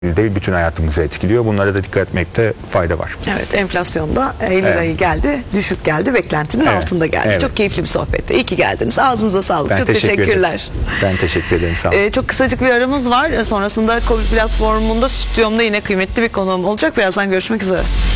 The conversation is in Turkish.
de bütün hayatımızı etkiliyor. Bunlara da dikkat etmekte fayda var. Evet, enflasyonda Eylül ayı geldi, düşük geldi, beklentinin altında geldi. Evet. Çok keyifli bir sohbetti. İyi ki geldiniz. Ağzınıza sağlık. Ben çok teşekkür teşekkürler. ederim. Ben teşekkür ederim. Sağ olun. Çok kısacık bir aramız var. Sonrasında Kobi platformunda stüdyomda yine kıymetli bir konuğum olacak. Birazdan görüşmek üzere.